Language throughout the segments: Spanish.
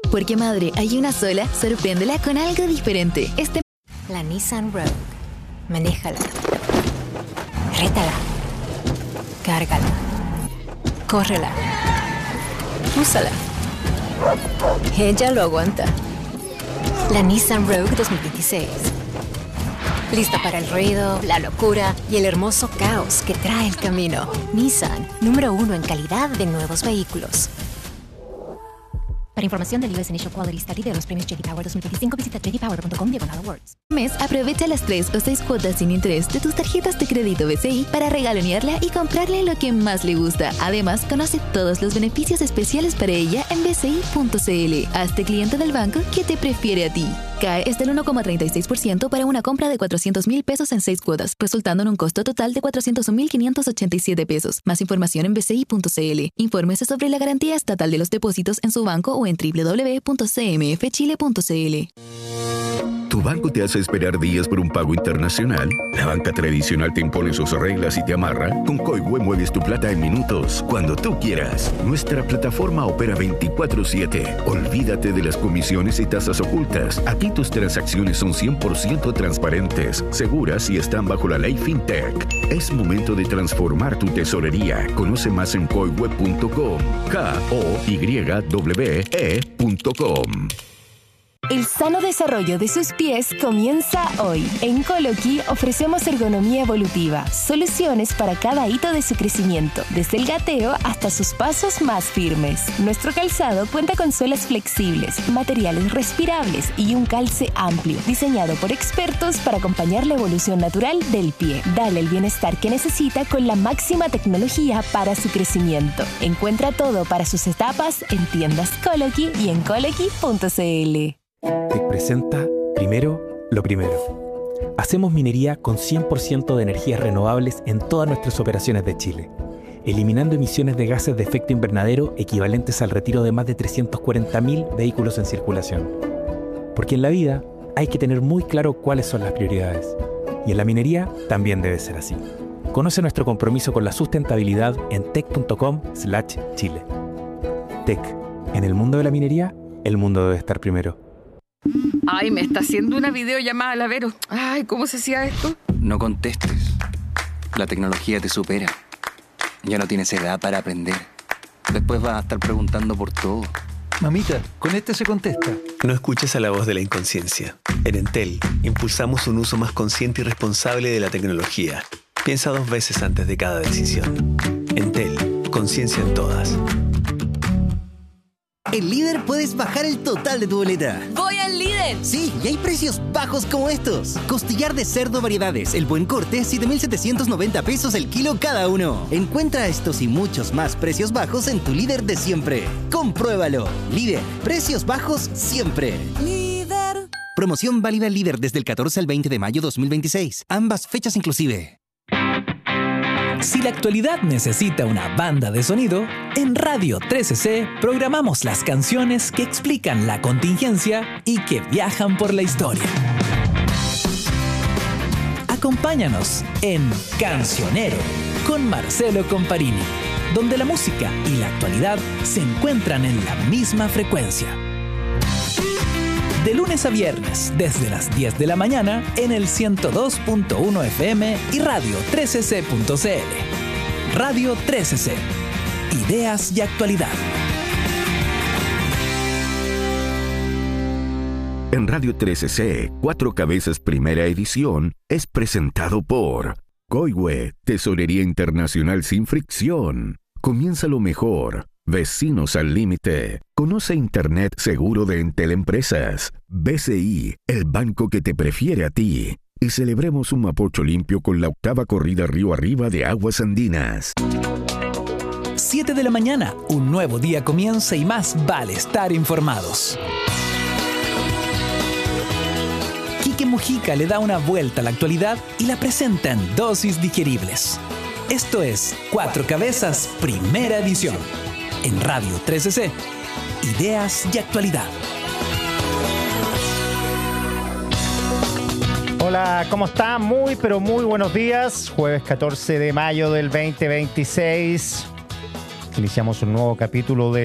Porque madre, hay una sola, sorpréndela con algo diferente. La Nissan Rogue. Manéjala. Rétala. Cárgala. Córrela. Úsala. Ella lo aguanta. La Nissan Rogue 2026. Lista para el ruido, la locura y el hermoso caos que trae el camino. Nissan, número 1 en calidad de nuevos vehículos. Para información del US Initial Quality Study de los premios J.D. Power 2025, visita jdpower.com/awards. Mes, aprovecha las 3 o 6 cuotas sin interés de tus tarjetas de crédito BCI para regalonearla y comprarle lo que más le gusta. Además, conoce todos los beneficios especiales para ella en bci.cl. Hazte cliente del banco que te prefiere a ti. CAE es del 1,36% para una compra de 400,000 pesos en 6 cuotas, resultando en un costo total de 401,587 pesos. Más información en bci.cl. Infórmese sobre la garantía estatal de los depósitos en su banco o en www.cmfchile.cl. ¿Tu banco te hace esperar días por un pago internacional? ¿La banca tradicional te impone sus reglas y te amarra? Con Coihue mueves tu plata en minutos, cuando tú quieras. Nuestra plataforma opera 24/7. Olvídate de las comisiones y tasas ocultas. Aquí tus transacciones son 100% transparentes, seguras y están bajo la ley FinTech. Es momento de transformar tu tesorería. Conoce más en coihue.com. koywe.com. El sano desarrollo de sus pies comienza hoy. En Colo-Key ofrecemos ergonomía evolutiva, soluciones para cada hito de su crecimiento, desde el gateo hasta sus pasos más firmes. Nuestro calzado cuenta con suelas flexibles, materiales respirables y un calce amplio, diseñado por expertos para acompañar la evolución natural del pie. Dale el bienestar que necesita con la máxima tecnología para su crecimiento. Encuentra todo para sus etapas en tiendas Colo-Key y en colo-key.cl. TEC presenta Primero lo Primero. Hacemos minería con 100% de energías renovables en todas nuestras operaciones de Chile, eliminando emisiones de gases de efecto invernadero equivalentes al retiro de más de 340.000 vehículos en circulación. Porque en la vida hay que tener muy claro cuáles son las prioridades. Y en la minería también debe ser así. Conoce nuestro compromiso con la sustentabilidad en tec.com/Chile. TEC. En el mundo de la minería, el mundo debe estar primero. Ay, me está haciendo una videollamada, la Vero. Ay, ¿cómo se hacía esto? No contestes. La tecnología te supera. Ya no tienes edad para aprender. Después vas a estar preguntando por todo. Mamita, con este se contesta. No escuches a la voz de la inconsciencia. En Entel, impulsamos un uso más consciente y responsable de la tecnología. Piensa 2 veces antes de cada decisión. Entel, conciencia en todas. En Líder puedes bajar el total de tu boleta. ¡Voy al Líder! Sí, y hay precios bajos como estos. Costillar de cerdo variedades, el buen corte, 7,790 pesos el kilo cada uno. Encuentra estos y muchos más precios bajos en tu Líder de siempre. Compruébalo. Líder, precios bajos siempre. Líder. Promoción válida Líder desde el 14 al 20 de mayo 2026. Ambas fechas inclusive. Si la actualidad necesita una banda de sonido, en Radio 13C programamos las canciones que explican la contingencia y que viajan por la historia. Acompáñanos en Cancionero con Marcelo Comparini, donde la música y la actualidad se encuentran en la misma frecuencia. De lunes a viernes, desde las 10 de la mañana, en el 102.1 FM y Radio 13C.cl. Radio 13C. Ideas y actualidad. En Radio 13C, 4 Cabezas Primera Edición, es presentado por Coihue, Tesorería Internacional sin fricción. Comienza lo mejor. Vecinos al límite. Conoce Internet seguro de Entel Empresas. BCI, el banco que te prefiere a ti. Y celebremos un Mapocho limpio con la 8ª corrida río arriba de Aguas Andinas. 7 de la mañana, un nuevo día comienza y más vale estar informados. Quique Mujica le da una vuelta a la actualidad y la presenta en dosis digeribles. Esto es 4 Cabezas Primera Edición. En Radio 13C. Ideas y actualidad. Hola, ¿cómo está? Muy, pero muy buenos días. Jueves 14 de mayo del 2026. Iniciamos un nuevo capítulo de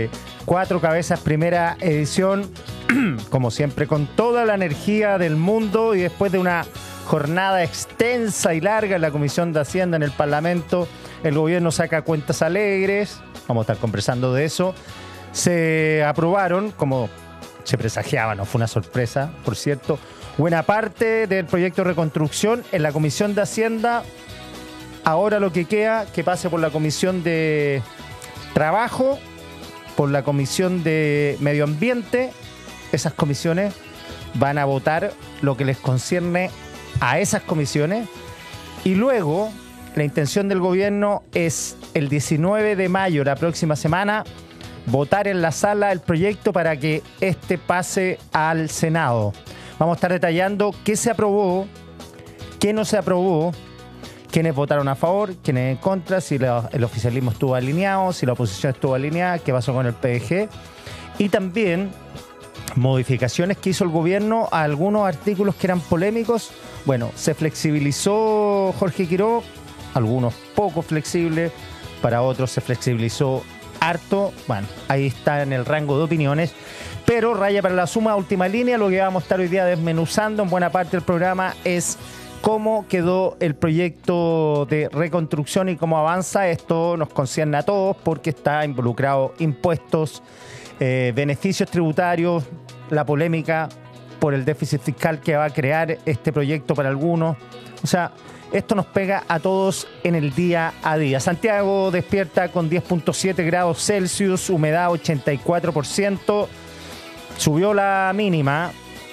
Cuatro Cabezas, primera edición, como siempre, con toda la energía del mundo y después de una jornada extensa y larga en la Comisión de Hacienda en el Parlamento, el gobierno saca cuentas alegres, vamos a estar conversando de eso. Se aprobaron, como se presagiaba, no fue una sorpresa, por cierto, buena parte del proyecto de reconstrucción en la Comisión de Hacienda. Ahora lo que queda, que pase por la Comisión de Trabajo, por la Comisión de Medio Ambiente. Esas comisiones van a votar lo que les concierne a esas comisiones. Y luego, la intención del gobierno es el 19 de mayo, la próxima semana, votar en la sala el proyecto para que este pase al Senado. Vamos a estar detallando qué se aprobó, qué no se aprobó, quiénes votaron a favor, quiénes en contra, si el oficialismo estuvo alineado, si la oposición estuvo alineada, qué pasó con el PDG. Y también modificaciones que hizo el gobierno a algunos artículos que eran polémicos. Bueno, se flexibilizó Jorge Quiró, algunos poco flexibles, para otros se flexibilizó harto. Bueno, ahí está en el rango de opiniones, pero raya para la suma, última línea. Lo que vamos a estar hoy día desmenuzando en buena parte del programa es cómo quedó el proyecto de reconstrucción y cómo avanza. Esto nos concierne a todos porque está involucrado impuestos, beneficios tributarios, la polémica por el déficit fiscal que va a crear este proyecto para algunos. O sea, esto nos pega a todos en el día a día. Santiago despierta con 10.7 grados Celsius, humedad 84%, subió la mínima.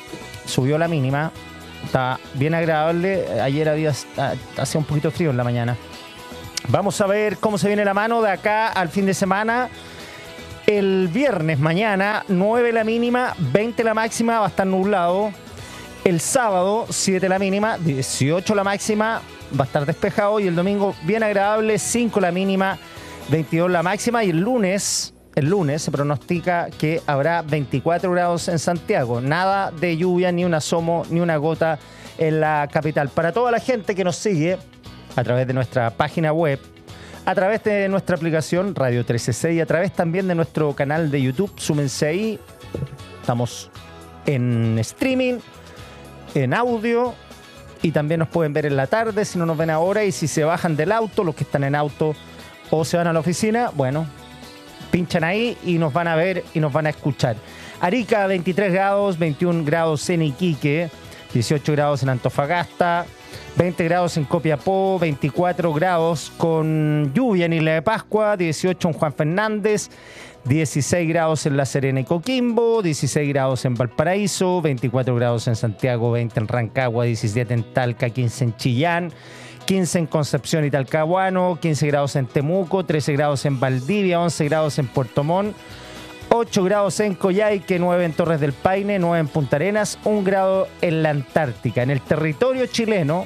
Está bien agradable. Ayer hacía un poquito frío en la mañana. Vamos a ver cómo se viene la mano de acá al fin de semana. El viernes mañana, 9 la mínima, 20 la máxima, va a estar nublado. El sábado, 7 la mínima, 18 la máxima, va a estar despejado. Y el domingo, bien agradable, 5 la mínima, 22 la máxima. Y el lunes se pronostica que habrá 24 grados en Santiago. Nada de lluvia, ni un asomo, ni una gota en la capital. Para toda la gente que nos sigue a través de nuestra página web, a través de nuestra aplicación Radio 13C y a través también de nuestro canal de YouTube, súmense ahí. Estamos en streaming, en audio, y también nos pueden ver en la tarde si no nos ven ahora. Y si se bajan del auto, los que están en auto o se van a la oficina, bueno, pinchan ahí y nos van a ver y nos van a escuchar. Arica, 23 grados, 21 grados en Iquique, 18 grados en Antofagasta, 20 grados en Copiapó, 24 grados con lluvia en Isla de Pascua, 18 en Juan Fernández, 16 grados en La Serena y Coquimbo, 16 grados en Valparaíso, 24 grados en Santiago, 20 en Rancagua, 17 en Talca, 15 en Chillán, 15 en Concepción y Talcahuano, 15 grados en Temuco, 13 grados en Valdivia, 11 grados en Puerto Montt, 8 grados en Coyhaique, 9 en Torres del Paine, 9 en Punta Arenas, 1 grado en la Antártica. En el territorio chileno,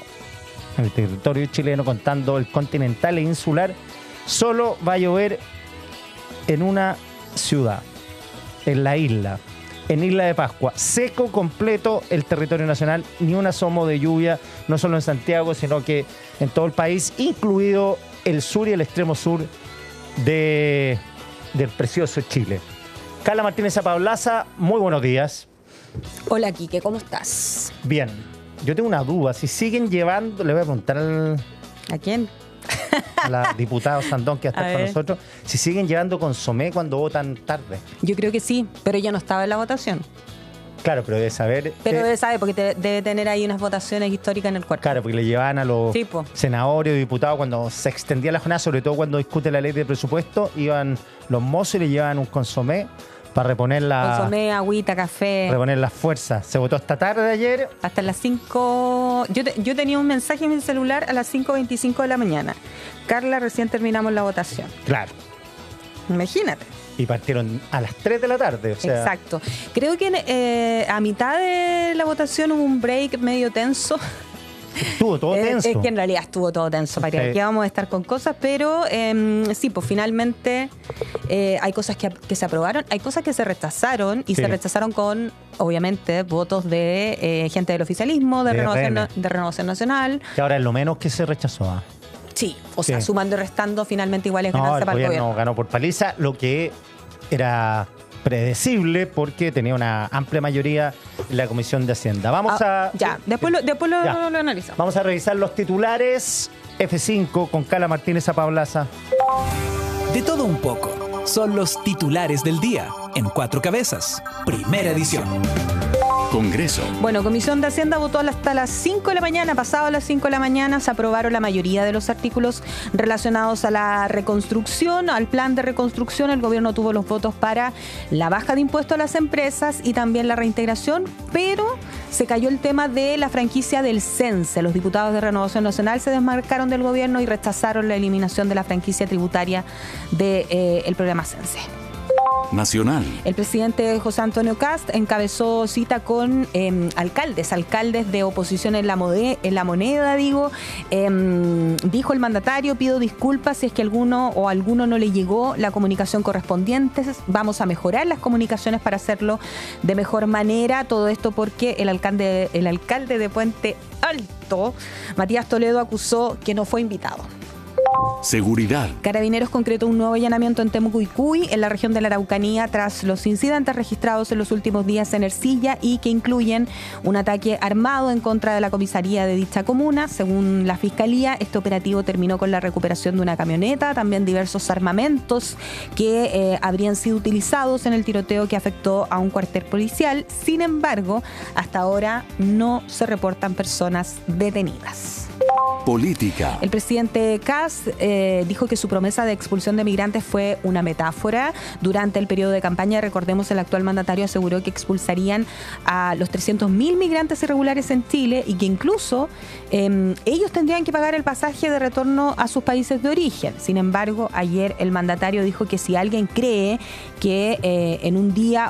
contando el continental e insular, solo va a llover en una ciudad, en la isla, en Isla de Pascua. Seco completo el territorio nacional, ni un asomo de lluvia, no solo en Santiago, sino que en todo el país, incluido el sur y el extremo sur del precioso Chile. Carla Martínez Apaulaza, muy buenos días. Hola, Quique, ¿cómo estás? Bien, yo tengo una duda, si siguen llevando, le voy a preguntar ¿a quién? A la diputada Sandón que está con nosotros, si siguen llevando consomé cuando votan tarde. Yo creo que sí, pero ya no estaba en la votación. Claro, pero debe saber... Pero debe saber, porque debe tener ahí unas votaciones históricas en el cuerpo. Claro, porque le llevaban a los senadores y diputados cuando se extendía la jornada, sobre todo cuando discute la ley de presupuesto, iban los mozos y le llevaban un consomé para reponer consomé, agüita, café. Reponer las fuerzas. Se votó esta tarde de ayer. Hasta las 5... Yo tenía un mensaje en mi celular a las 5:25 de la mañana. Carla, recién terminamos la votación. Claro. Imagínate. Y partieron a las 3 de la tarde. O sea... Exacto. Creo que a mitad de la votación hubo un break medio tenso. Estuvo todo tenso. Es que en realidad estuvo todo tenso. Para que vamos a estar con cosas, pero sí, pues finalmente hay cosas que se aprobaron, hay cosas que se rechazaron y se rechazaron con, obviamente, votos de gente del oficialismo, de Renovación Nacional. Que ahora es lo menos que se rechazó. Sí, o sea, sumando y restando, finalmente igual es ganancia para el gobierno. Ganó por paliza, lo que era predecible porque tenía una amplia mayoría en la Comisión de Hacienda. Vamos a... Ya, después lo analizamos. Vamos a revisar los titulares. F5 con Carla Martínez Apablaza. De todo un poco. Son los titulares del día en 4 cabezas. Primera edición. Congreso. Bueno, Comisión de Hacienda votó hasta las 5 de la mañana. Pasado las 5 de la mañana se aprobaron la mayoría de los artículos relacionados a la reconstrucción, al plan de reconstrucción. El gobierno tuvo los votos para la baja de impuestos a las empresas y también la reintegración, pero se cayó el tema de la franquicia del CENSE. Los diputados de Renovación Nacional se desmarcaron del gobierno y rechazaron la eliminación de la franquicia tributaria del programa CENSE. Nacional. El presidente José Antonio Kast encabezó cita con alcaldes de oposición en la moneda, dijo el mandatario: pido disculpas si es que alguno no le llegó la comunicación correspondiente, vamos a mejorar las comunicaciones para hacerlo de mejor manera. Todo esto porque el alcalde de Puente Alto, Matías Toledo, acusó que no fue invitado. Seguridad. Carabineros concretó un nuevo allanamiento en Temucuicui, en la región de la Araucanía, tras los incidentes registrados en los últimos días en Ercilla y que incluyen un ataque armado en contra de la comisaría de dicha comuna. Según la Fiscalía, este operativo terminó con la recuperación de una camioneta, también diversos armamentos que habrían sido utilizados en el tiroteo que afectó a un cuartel policial. Sin embargo, hasta ahora no se reportan personas detenidas. Política. El presidente Kast dijo que su promesa de expulsión de migrantes fue una metáfora. Durante el periodo de campaña, recordemos, el actual mandatario aseguró que expulsarían a los 300.000 migrantes irregulares en Chile y que incluso ellos tendrían que pagar el pasaje de retorno a sus países de origen. Sin embargo, ayer el mandatario dijo que si alguien cree que en un día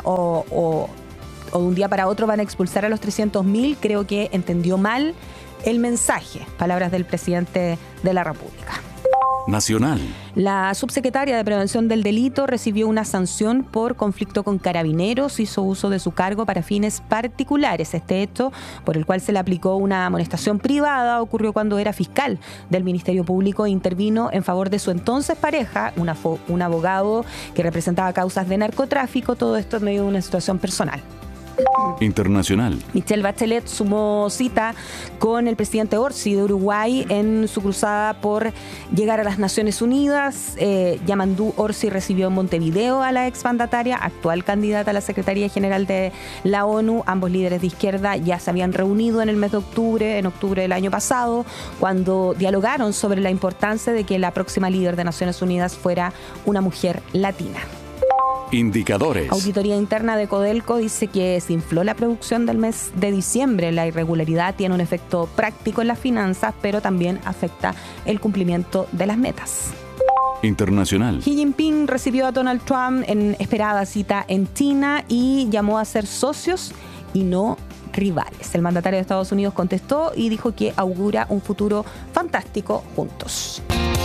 o de un día para otro van a expulsar a los 300.000, creo que entendió mal el mensaje. Palabras del presidente de la República. Nacional. La subsecretaria de Prevención del Delito recibió una sanción por conflicto con Carabineros. Hizo uso de su cargo para fines particulares. Este hecho, por el cual se le aplicó una amonestación privada, ocurrió cuando era fiscal del Ministerio Público e intervino en favor de su entonces pareja, un abogado que representaba causas de narcotráfico. Todo esto en medio de una situación personal. Internacional. Michelle Bachelet sumó cita con el presidente Orsi de Uruguay en su cruzada por llegar a las Naciones Unidas. Yamandú Orsi recibió en Montevideo a la exmandataria, actual candidata a la Secretaría General de la ONU. Ambos líderes de izquierda ya se habían reunido en el mes de octubre, en octubre del año pasado, cuando dialogaron sobre la importancia de que la próxima líder de Naciones Unidas fuera una mujer latina. Indicadores. Auditoría interna de Codelco dice que se infló la producción del mes de diciembre. La irregularidad tiene un efecto práctico en las finanzas, pero también afecta el cumplimiento de las metas. Internacional. Xi Jinping recibió a Donald Trump en esperada cita en China y llamó a ser socios y no rivales. El mandatario de Estados Unidos contestó y dijo que augura un futuro fantástico juntos.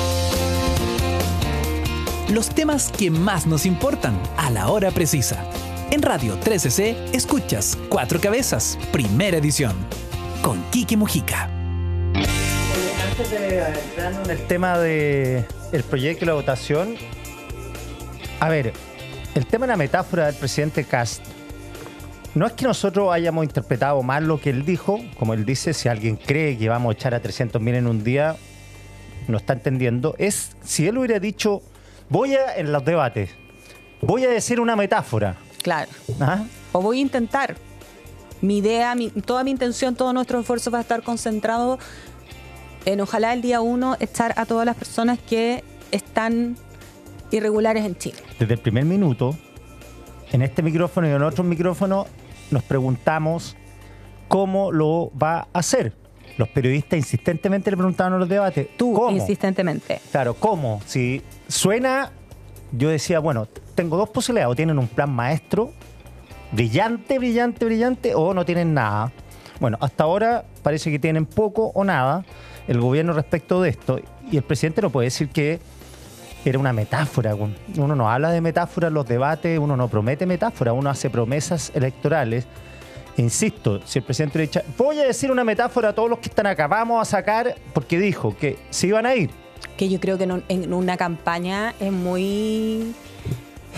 Los temas que más nos importan a la hora precisa. En Radio 13C escuchas 4 Cabezas, primera edición, con Quique Mojica. Antes de entrar en el tema del proyecto y la votación, a ver, el tema de la metáfora del presidente Kast, no es que nosotros hayamos interpretado mal lo que él dijo. Como él dice, si alguien cree que vamos a echar a 300.000 en un día, no está entendiendo. Es si él hubiera dicho... en los debates, voy a decir una metáfora. Claro. ¿Ah? O voy a intentar. Mi idea, toda mi intención, todo nuestro esfuerzo va a estar concentrado en, ojalá el día 1, echar a todas las personas que están irregulares en Chile. Desde el primer minuto, en este micrófono y en otros micrófonos, nos preguntamos cómo lo va a hacer. Los periodistas insistentemente le preguntaban en los debates. Tú, ¿cómo? Insistentemente. Claro, ¿cómo? Si suena, yo decía, bueno, tengo dos posibilidades. O tienen un plan maestro, brillante, o no tienen nada. Bueno, hasta ahora parece que tienen poco o nada el gobierno respecto de esto. Y el presidente no puede decir que era una metáfora. Uno no habla de metáfora en los debates, uno no promete metáfora, uno hace promesas electorales. Insisto, si el presidente le dice, voy a decir una metáfora a todos los que están acá, vamos a sacar, porque dijo que se iban a ir. Que yo creo que en una campaña es muy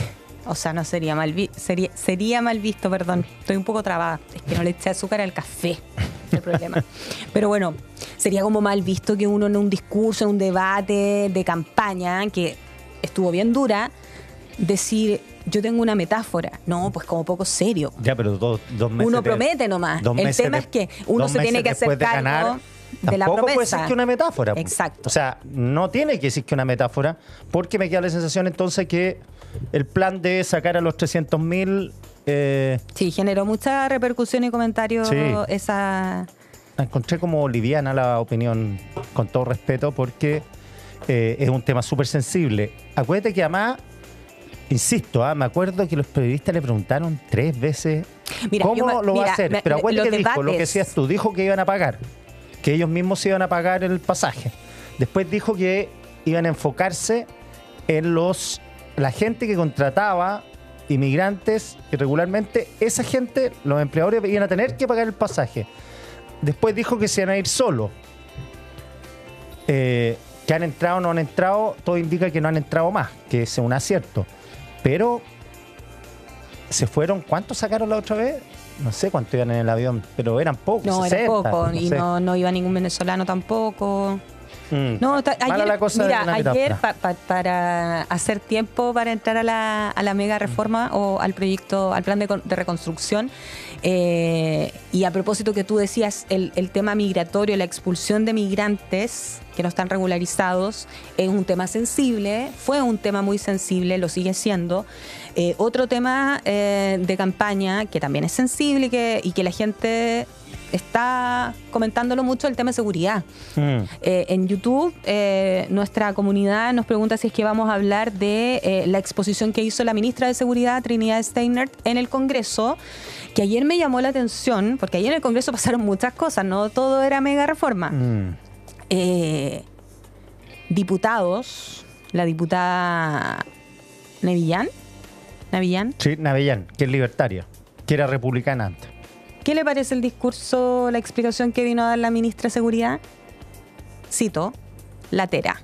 O sea, no sería mal visto. Sería mal visto, perdón. Estoy un poco trabada. Es que no le eché azúcar al café. El problema. Pero bueno, sería como mal visto que uno en un discurso, en un debate de campaña, que estuvo bien dura, decir, yo tengo una metáfora. No, pues como poco serio. Ya, pero dos meses. Uno promete nomás. El tema es que uno se tiene que hacer cargo de la promesa. Puede ser que una metáfora. Exacto. O sea, no tiene que decir que una metáfora, porque me queda la sensación entonces que el plan de sacar a los 300.000... sí, generó mucha repercusión y comentarios sí. esa... La encontré como liviana la opinión, con todo respeto, porque es un tema súper sensible. Acuérdate que además, insisto, me acuerdo que los periodistas le preguntaron 3 veces cómo lo va a hacer. Pero acuérdate que dijo, lo que decías tú, dijo que iban a pagar, que ellos mismos se iban a pagar el pasaje. Después dijo que iban a enfocarse en la gente que contrataba inmigrantes irregularmente. Esa gente, los empleadores iban a tener que pagar el pasaje. Después dijo que se iban a ir solos. Que han entrado o no han entrado, todo indica que no han entrado más, que es un acierto. Pero se fueron, ¿cuántos sacaron la otra vez? No sé cuántos iban en el avión, pero eran pocos. No, 60, eran pocos, no y sé. no iba ningún venezolano tampoco. No, Mala la cosa de una ayer metáfora. para hacer tiempo para entrar a la mega reforma o al proyecto, al plan de reconstrucción, y a propósito que tú decías, el tema migratorio, la expulsión de migrantes que no están regularizados, es un tema sensible, fue un tema muy sensible, lo sigue siendo. Otro tema de campaña que también es sensible y que la gente está comentándolo mucho, el tema de seguridad. En YouTube, nuestra comunidad nos pregunta si es que vamos a hablar de la exposición que hizo la ministra de Seguridad, Trinidad Steiner, en el Congreso, que ayer me llamó la atención, porque ayer en el Congreso pasaron muchas cosas, no todo era mega reforma. Diputados, la diputada Navillán. Sí, Navillán, que es libertaria, que era republicana antes. ¿Qué le parece el discurso, la explicación que vino a dar la ministra de Seguridad? Cito, latera.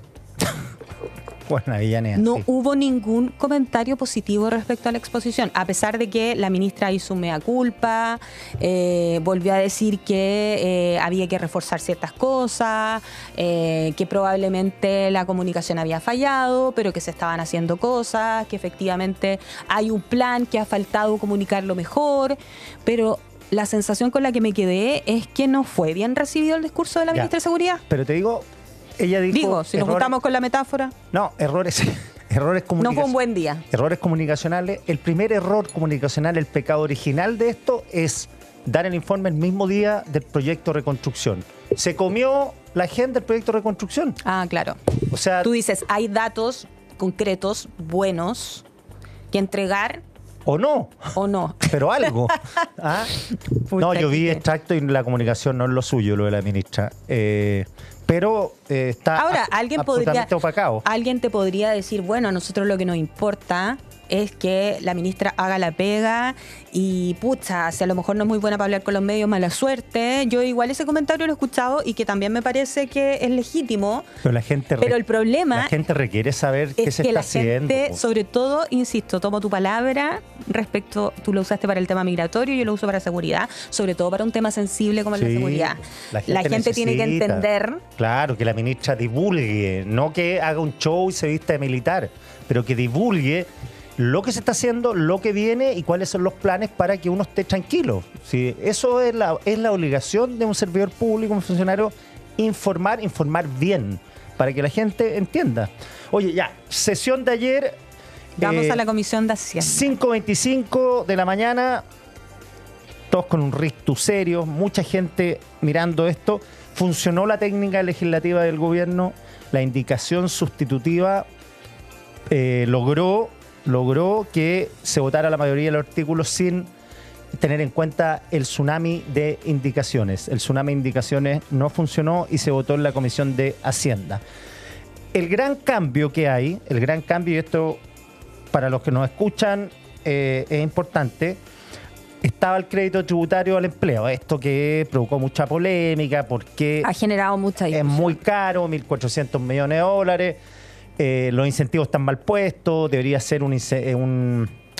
Bueno, Navillán es No así. hubo ningún comentario positivo respecto a la exposición, a pesar de que la ministra hizo un mea culpa, volvió a decir que había que reforzar ciertas cosas, que probablemente la comunicación había fallado, pero que se estaban haciendo cosas, que efectivamente hay un plan, que ha faltado comunicarlo mejor, pero la sensación con la que me quedé es que no fue bien recibido el discurso de la ministra de Seguridad. Pero te digo, ella dijo... si nos juntamos con la metáfora... No, errores comunicacionales. No fue un buen día. Errores comunicacionales. El primer error comunicacional, el pecado original de esto es dar el informe el mismo día del proyecto de reconstrucción. Se comió la agenda del proyecto de reconstrucción. Ah, claro. O sea... Tú dices, hay datos concretos, buenos, que entregar... O no. Pero algo. ¿Ah? No, yo vi extracto y la comunicación no es lo suyo, lo de la ministra. Pero está ahora, absolutamente opacado. Alguien te podría decir, bueno, a nosotros lo que nos importa es que la ministra haga la pega y pucha, si a lo mejor no es muy buena para hablar con los medios, mala suerte. Yo igual ese comentario lo he escuchado y que también me parece que es legítimo. Pero el problema... La gente requiere saber qué se está haciendo. Gente, sobre todo, insisto, tomo tu palabra respecto, tú lo usaste para el tema migratorio, yo lo uso para seguridad, sobre todo para un tema sensible como el de seguridad. La gente tiene que entender... Claro, que la ministra divulgue, no que haga un show y se vista de militar, pero que divulgue lo que se está haciendo, lo que viene y cuáles son los planes para que uno esté tranquilo. Sí, eso es la obligación de un servidor público, un funcionario, informar bien, para que la gente entienda. Oye, ya, sesión de ayer. Vamos a la Comisión de Hacienda. 5:25 de la mañana, todos con un rictus serio, mucha gente mirando esto. Funcionó la técnica legislativa del gobierno, la indicación sustitutiva logró que se votara la mayoría de los artículos sin tener en cuenta el tsunami de indicaciones. El tsunami de indicaciones no funcionó y se votó en la Comisión de Hacienda. El gran cambio que hay, y esto para los que nos escuchan es importante, estaba el crédito tributario al empleo. Esto que provocó mucha polémica porque ha generado mucha discusión. Es muy caro, 1.400 millones de dólares. Los incentivos están mal puestos, debería ser un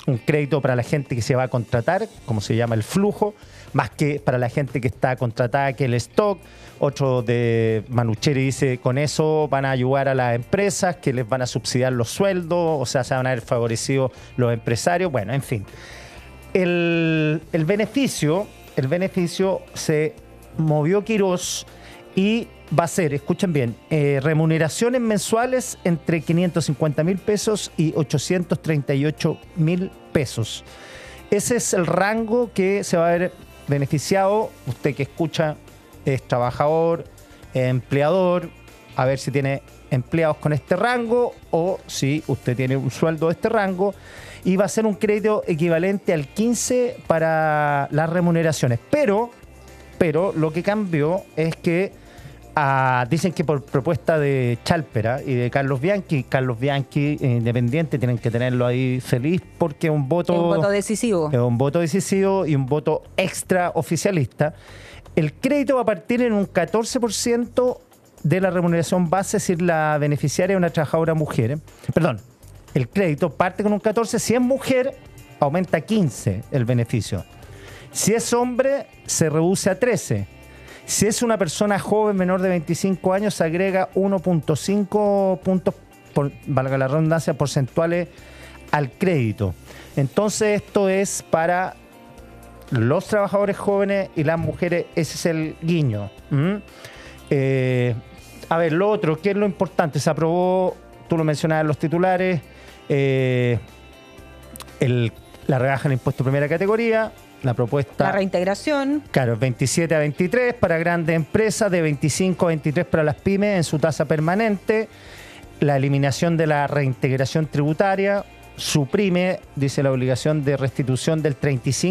un crédito para la gente que se va a contratar, como se llama el flujo, más que para la gente que está contratada, que el stock. Otro de Manucheri dice, con eso van a ayudar a las empresas, que les van a subsidiar los sueldos, o sea, se van a ver favorecidos los empresarios. Bueno, en fin. El beneficio se movió Quirós y va a ser, escuchen bien, remuneraciones mensuales entre 550.000 pesos y 838.000 pesos. Ese es el rango que se va a ver beneficiado. Usted que escucha es trabajador, empleador, a ver si tiene empleados con este rango o si usted tiene un sueldo de este rango, y va a ser un crédito equivalente al 15 para las remuneraciones. Pero lo que cambió es que dicen que por propuesta de Chalpera y de Carlos Bianchi, independiente, tienen que tenerlo ahí feliz porque es un voto decisivo. Es un voto decisivo y un voto extraoficialista. El crédito va a partir en un 14% de la remuneración base si la beneficiaria es una trabajadora mujer. Perdón, el crédito parte con un 14%. Si es mujer, aumenta a 15% el beneficio. Si es hombre, se reduce a 13%. Si es una persona joven menor de 25 años, se agrega 1.5 puntos, valga la redundancia, porcentuales al crédito. Entonces, esto es para los trabajadores jóvenes y las mujeres. Ese es el guiño. A ver, lo otro, ¿qué es lo importante? Se aprobó, tú lo mencionabas en los titulares, la rebaja del impuesto de primera categoría, la propuesta... La reintegración. Claro, 27 a 23 para grandes empresas, de 25 a 23 para las pymes en su tasa permanente, la eliminación de la reintegración tributaria, suprime, dice, la obligación de restitución del 35%